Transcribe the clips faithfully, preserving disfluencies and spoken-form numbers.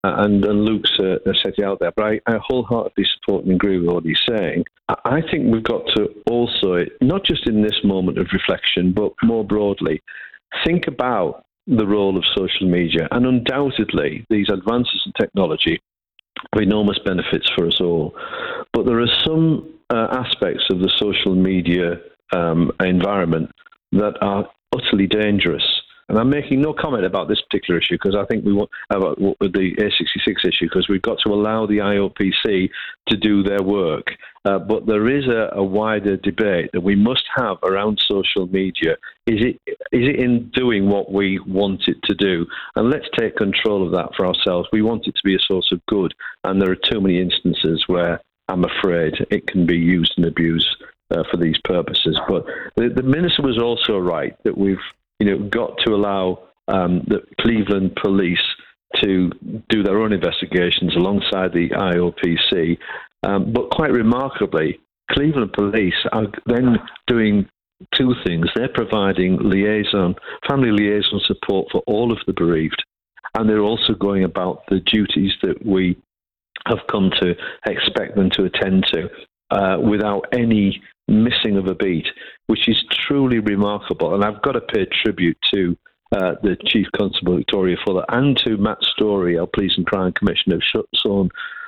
and, and Luke's uh, set it out there, but I, I wholeheartedly support and agree with what he's saying. I think we've got to also, not just in this moment of reflection, but more broadly, think about the role of social media. And undoubtedly, these advances in technology have enormous benefits for us all. But there are some uh, aspects of the social media um, environment that are utterly dangerous. And I'm making no comment about this particular issue because I think we want about the A sixty-six issue because we've got to allow the I O P C to do their work. Uh, but there is a, a wider debate that we must have around social media. Is it is it in doing what we want it to do? And let's take control of that for ourselves. We want it to be a source of good, and there are too many instances where I'm afraid it can be used and abused uh, for these purposes. But the, the minister was also right that we've you know, got to allow um, the Cleveland police to do their own investigations alongside the I O P C. Um, but quite remarkably, Cleveland police are then doing two things. They're providing liaison, family liaison support for all of the bereaved, and they're also going about the duties that we have come to expect them to attend to uh, without any missing of a beat, which is truly remarkable. And I've got to pay tribute to uh, the Chief Constable Victoria Fuller and to Matt Story, our Police and Crime Commissioner, who've shown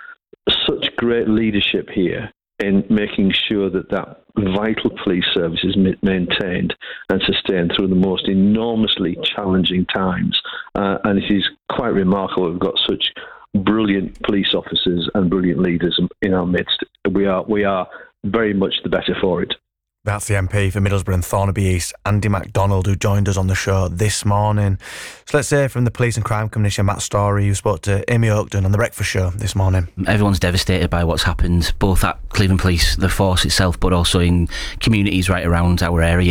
such great leadership here in making sure that that vital police service is maintained and sustained through the most enormously challenging times. Uh, and it is quite remarkable we've got such brilliant police officers and brilliant leaders in our midst. We are we are very much the better for it. That's the M P for Middlesbrough and Thornaby East, Andy MacDonald, who joined us on the show this morning. So let's hear from the Police and Crime Commissioner, Matt Story, who spoke to Amy Oakden on The Breakfast Show this morning. Everyone's devastated by what's happened, both at Cleveland Police, the force itself, but also in communities right around our area.